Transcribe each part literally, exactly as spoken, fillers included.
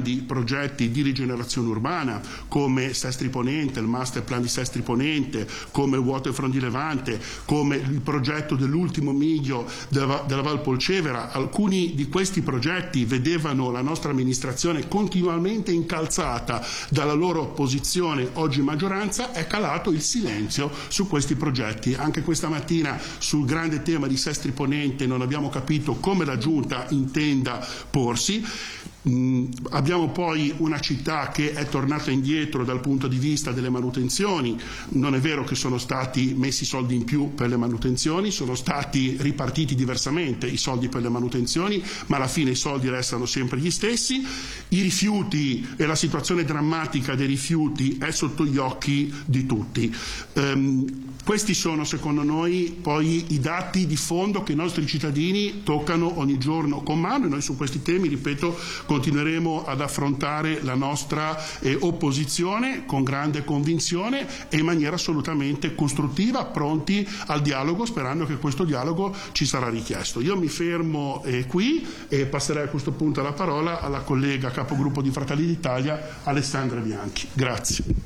grandi progetti di rigenerazione urbana come Sestri Ponente, il master plan di Sestri Ponente, come il Waterfront di Levante, come il progetto dell'ultimo miglio della, della Val Polcevera. Alcuni di questi progetti vedevano la nostra amministrazione continuamente incalzata dalla loro opposizione, oggi maggioranza. È calato il silenzio su questi progetti. Anche questa mattina sul grande tema di Sestri Ponente non abbiamo capito come la Giunta intenda porsi. Mm, abbiamo poi una città che è tornata indietro dal punto di vista delle manutenzioni. Non è vero che sono stati messi soldi in più per le manutenzioni, sono stati ripartiti diversamente i soldi per le manutenzioni, ma alla fine i soldi restano sempre gli stessi. I rifiuti e la situazione drammatica dei rifiuti è sotto gli occhi di tutti. Um, Questi sono, secondo noi, poi i dati di fondo che i nostri cittadini toccano ogni giorno con mano, e noi su questi temi, ripeto, continueremo ad affrontare la nostra eh, opposizione con grande convinzione e in maniera assolutamente costruttiva, pronti al dialogo, sperando che questo dialogo ci sarà richiesto. Io mi fermo eh, qui e passerei a questo punto la parola alla collega capogruppo di Fratelli d'Italia, Alessandra Bianchi. Grazie.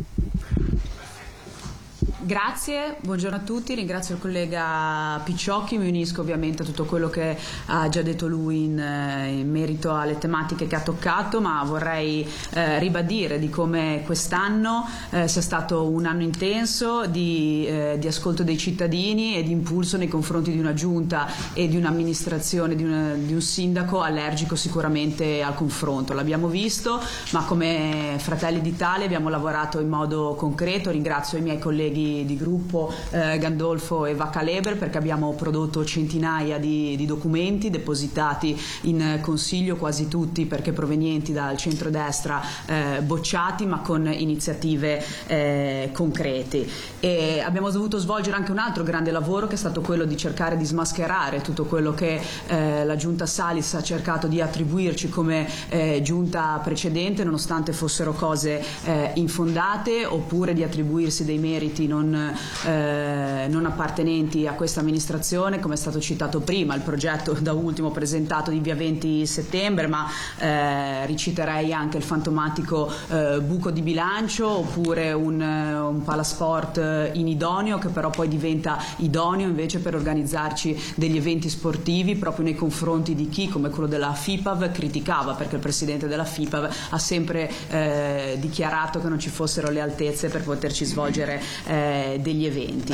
Grazie, buongiorno a tutti, ringrazio il collega Picciocchi, mi unisco ovviamente a tutto quello che ha già detto lui in, in merito alle tematiche che ha toccato, ma vorrei eh, ribadire di come quest'anno eh, sia stato un anno intenso di, eh, di ascolto dei cittadini e di impulso nei confronti di una giunta e di un'amministrazione, di, una, di un sindaco allergico sicuramente al confronto. L'abbiamo visto, ma come Fratelli d'Italia abbiamo lavorato in modo concreto. Ringrazio i miei colleghi di gruppo eh, Gandolfo e Vaccaleber, perché abbiamo prodotto centinaia di, di documenti depositati in Consiglio, quasi tutti perché provenienti dal centrodestra, eh, bocciati ma con iniziative eh, concrete. E abbiamo dovuto svolgere anche un altro grande lavoro, che è stato quello di cercare di smascherare tutto quello che eh, la giunta Salis ha cercato di attribuirci come eh, giunta precedente, nonostante fossero cose eh, infondate, oppure di attribuirsi dei meriti non Non, eh, non appartenenti a questa amministrazione, come è stato citato prima, il progetto da ultimo presentato di via venti settembre, ma eh, riciterei anche il fantomatico eh, buco di bilancio, oppure un, un palasport inidoneo che però poi diventa idoneo invece per organizzarci degli eventi sportivi proprio nei confronti di chi, come quello della FIPAV, criticava, perché il presidente della FIPAV ha sempre eh, dichiarato che non ci fossero le altezze per poterci svolgere eh, degli eventi.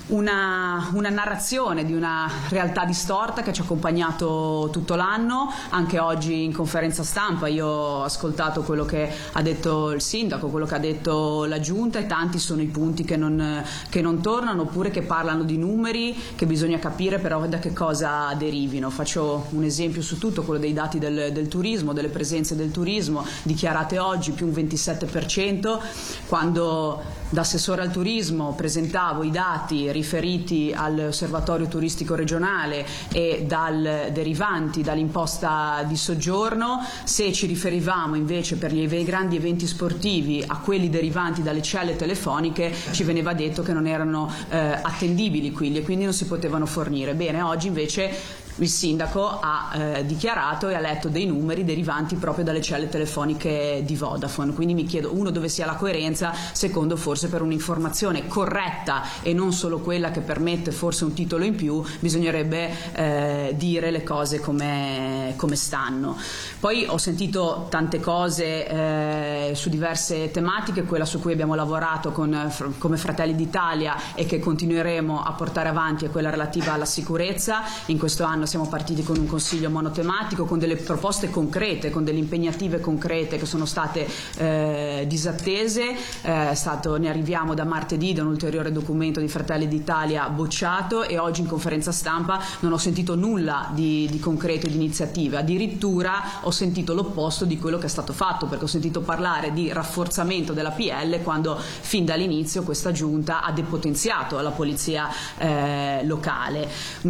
Una, una narrazione di una realtà distorta che ci ha accompagnato tutto l'anno. Anche oggi in conferenza stampa io ho ascoltato quello che ha detto il sindaco, quello che ha detto la giunta, e tanti sono i punti che non, che non tornano, oppure che parlano di numeri che bisogna capire però da che cosa derivino. Faccio un esempio su tutto, quello dei dati del, del turismo, delle presenze del turismo dichiarate oggi più un ventisette per cento, quando da assessore al turismo presentavo i dati riferiti all'osservatorio turistico regionale e dal, derivanti dall'imposta di soggiorno. Se ci riferivamo invece per gli grandi eventi sportivi a quelli derivanti dalle celle telefoniche, ci veniva detto che non erano eh, attendibili quindi, e quindi non si potevano fornire. Bene, oggi invece il sindaco ha eh, dichiarato e ha letto dei numeri derivanti proprio dalle celle telefoniche di Vodafone. Quindi mi chiedo, uno, dove sia la coerenza, secondo, forse per un'informazione corretta e non solo quella che permette forse un titolo in più, bisognerebbe eh, dire le cose come, come stanno. Poi ho sentito tante cose eh, su diverse tematiche. Quella su cui abbiamo lavorato con, come Fratelli d'Italia e che continueremo a portare avanti è quella relativa alla sicurezza. In questo anno siamo partiti con un consiglio monotematico, con delle proposte concrete, con delle impegnative concrete che sono state eh, disattese. Eh, stato, ne arriviamo da martedì da un ulteriore documento di Fratelli d'Italia bocciato, e oggi in conferenza stampa non ho sentito nulla di, di concreto e di iniziativa. Addirittura ho sentito l'opposto di quello che è stato fatto, perché ho sentito parlare di rafforzamento della P L quando fin dall'inizio questa giunta ha depotenziato la polizia eh, locale.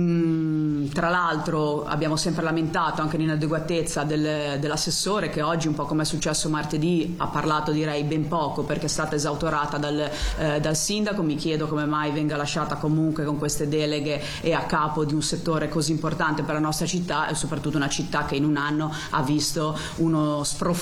Mm, tra l'altro abbiamo sempre lamentato anche l'inadeguatezza del, dell'assessore, che oggi, un po' come è successo martedì, ha parlato direi ben poco perché è stata esautorata dal, eh, dal sindaco. Mi chiedo come mai venga lasciata comunque con queste deleghe e a capo di un settore così importante per la nostra città, e soprattutto una città che in un anno ha visto uno